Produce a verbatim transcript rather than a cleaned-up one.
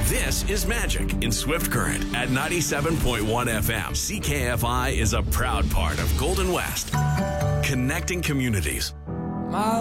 This is Magic in Swift Current at ninety-seven point one F M. C K F I is a proud part of Golden West, connecting communities. My